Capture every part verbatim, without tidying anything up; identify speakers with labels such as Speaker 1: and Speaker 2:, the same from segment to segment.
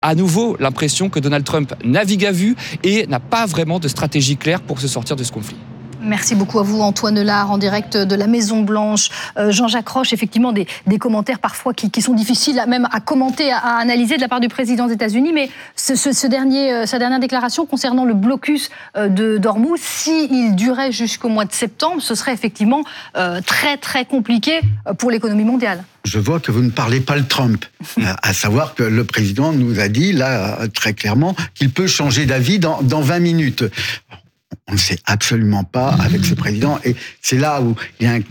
Speaker 1: à nouveau l'impression que Donald Trump navigue à vue et n'a pas vraiment de stratégie claire pour se sortir de ce conflit.
Speaker 2: Merci beaucoup à vous, Antoine Lard, en direct de la Maison-Blanche. Euh, Jean-Jacques Roche, effectivement, des, des commentaires parfois qui, qui sont difficiles à, même à commenter, à, à analyser de la part du président des États-Unis. Mais ce, ce, ce dernier, euh, sa dernière déclaration concernant le blocus euh, de d'Ormuz, s'il durait jusqu'au mois de septembre, ce serait effectivement euh, très, très compliqué pour l'économie mondiale.
Speaker 3: Je vois que vous ne parlez pas le Trump, à savoir que le président nous a dit, là, très clairement, qu'il peut changer d'avis dans, dans vingt minutes. On ne sait absolument pas avec ce président, et c'est là où il y a un,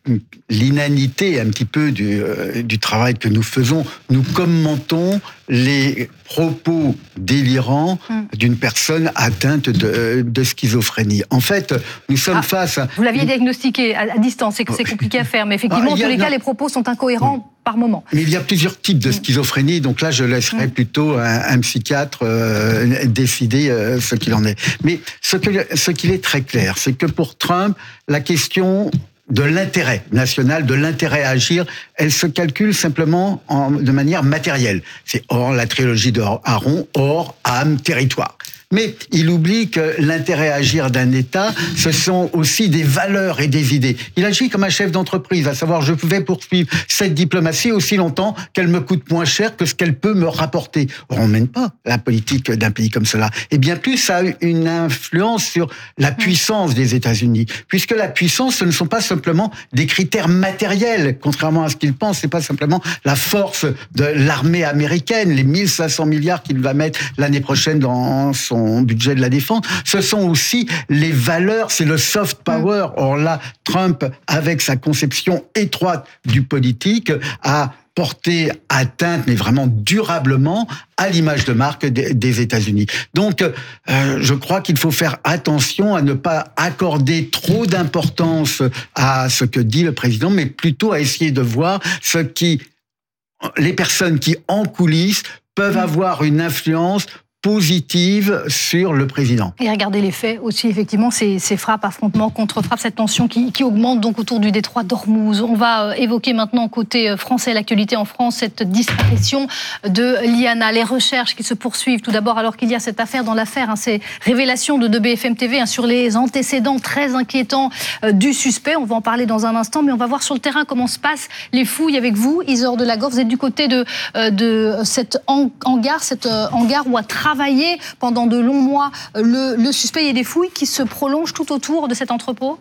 Speaker 3: l'inanité un petit peu du, euh, du travail que nous faisons. Nous commentons les propos délirants d'une personne atteinte de, de schizophrénie. En fait, nous sommes ah, face à...
Speaker 2: Vous l'aviez diagnostiqué à, à distance, c'est, c'est compliqué à faire, mais effectivement, ah, en tous les cas, les propos sont incohérents. Oui. Par moment.
Speaker 3: Mais il y a plusieurs types de schizophrénie, donc là je laisserai plutôt un, un psychiatre euh, décider euh, ce qu'il en est. Mais ce, que, ce qu'il est très clair, c'est que pour Trump, la question de l'intérêt national, de l'intérêt à agir, elle se calcule simplement en, de manière matérielle. C'est or la trilogie de Aaron, or, âme, territoire. Mais il oublie que l'intérêt à agir d'un État, ce sont aussi des valeurs et des idées. Il agit comme un chef d'entreprise, à savoir je vais poursuivre cette diplomatie aussi longtemps qu'elle me coûte moins cher que ce qu'elle peut me rapporter. Or, on ne mène pas la politique d'un pays comme cela. Et bien plus, ça a une influence sur la puissance des États-Unis, puisque la puissance, ce ne sont pas simplement des critères matériels, contrairement à ce qu'il pense, c'est pas simplement la force de l'armée américaine, les mille cinq cents milliards qu'il va mettre l'année prochaine dans son budget de la défense, ce sont aussi les valeurs, c'est le soft power. Or là, Trump, avec sa conception étroite du politique, a porté atteinte, mais vraiment durablement, à l'image de marque des, des États-Unis. Donc, euh, je crois qu'il faut faire attention à ne pas accorder trop d'importance à ce que dit le président, mais plutôt à essayer de voir ce qui, les personnes qui, en coulisses, peuvent avoir une influence positive sur le président.
Speaker 2: Et regardez les faits aussi, effectivement, ces, ces frappes, affrontements, contre-frappes, cette tension qui, qui augmente donc autour du détroit d'Ormuz. On va euh, évoquer maintenant côté français, l'actualité en France, cette disparition de Liana, les recherches qui se poursuivent. Tout d'abord, alors qu'il y a cette affaire dans l'affaire, hein, ces révélations de, de B F M T V hein, sur les antécédents très inquiétants euh, du suspect. On va en parler dans un instant, mais on va voir sur le terrain comment se passent les fouilles avec vous, Isor Delagorce. Vous êtes du côté de, euh, de cet hangar, cet euh, hangar où a travaillé travaillé pendant de longs mois le, le suspect et des fouilles qui se prolongent tout autour de cet entrepôt?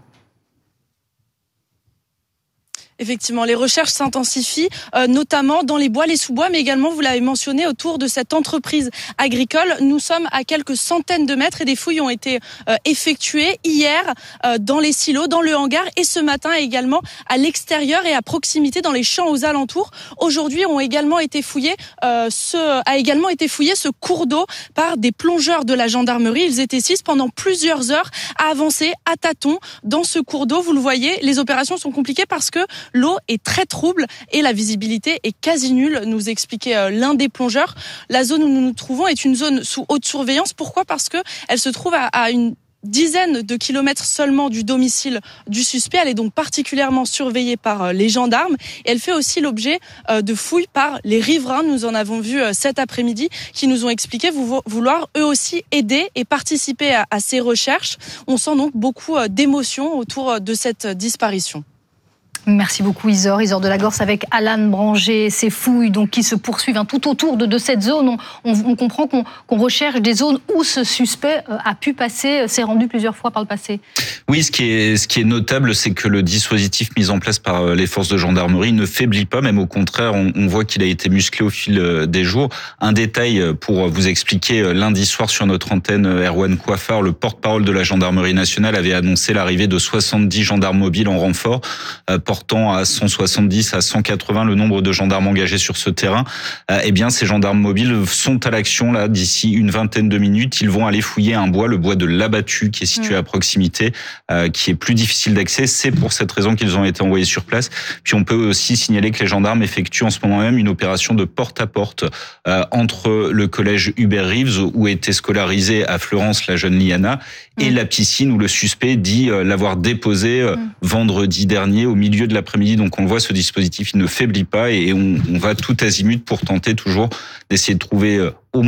Speaker 4: Effectivement, les recherches s'intensifient, euh, notamment dans les bois, les sous-bois, mais également, vous l'avez mentionné, autour de cette entreprise agricole. Nous sommes à quelques centaines de mètres et des fouilles ont été euh, effectuées hier euh, dans les silos, dans le hangar et ce matin également à l'extérieur et à proximité dans les champs aux alentours. Aujourd'hui, ont également été fouillés, euh, ce, a également été fouillé ce cours d'eau par des plongeurs de la gendarmerie. Ils étaient six pendant plusieurs heures à avancer à tâtons dans ce cours d'eau. Vous le voyez, les opérations sont compliquées parce que l'eau est très trouble et la visibilité est quasi nulle, nous expliquait l'un des plongeurs. La zone où nous nous trouvons est une zone sous haute surveillance. Pourquoi ? Parce que elle se trouve à, à une dizaine de kilomètres seulement du domicile du suspect. Elle est donc particulièrement surveillée par les gendarmes et elle fait aussi l'objet de fouilles par les riverains. Nous en avons vu cet après-midi qui nous ont expliqué vouloir eux aussi aider et participer à, à ces recherches. On sent donc beaucoup d'émotions autour de cette disparition.
Speaker 2: Merci beaucoup Isor, Isor Delagorce avec Alan Branger, ces fouilles donc qui se poursuivent hein, tout autour de, de cette zone. On, on, on comprend qu'on, qu'on recherche des zones où ce suspect euh, a pu passer, euh, s'est rendu plusieurs fois par le passé.
Speaker 5: Oui, ce qui est, ce qui est notable, c'est que le dispositif mis en place par les forces de gendarmerie ne faiblit pas, même au contraire, on, on voit qu'il a été musclé au fil des jours. Un détail pour vous expliquer, lundi soir sur notre antenne, Erwan Coiffard, le porte-parole de la gendarmerie nationale, avait annoncé l'arrivée de soixante-dix gendarmes mobiles en renfort, euh, portant à cent soixante-dix à cent quatre-vingts le nombre de gendarmes engagés sur ce terrain. Eh bien, ces gendarmes mobiles sont à l'action là d'ici une vingtaine de minutes. Ils vont aller fouiller un bois, le bois de l'Abattu, qui est situé à proximité, euh, qui est plus difficile d'accès. C'est pour cette raison qu'ils ont été envoyés sur place. Puis on peut aussi signaler que les gendarmes effectuent en ce moment même une opération de porte-à-porte euh, entre le collège Hubert Reeves, où était scolarisée à Fleurance la jeune Liana, et mmh. la piscine où le suspect dit euh, l'avoir déposée euh, mmh. vendredi dernier au milieu de l'après-midi. Donc on le voit, ce dispositif il ne faiblit pas et on, on va tout azimut pour tenter toujours d'essayer de trouver euh, au moins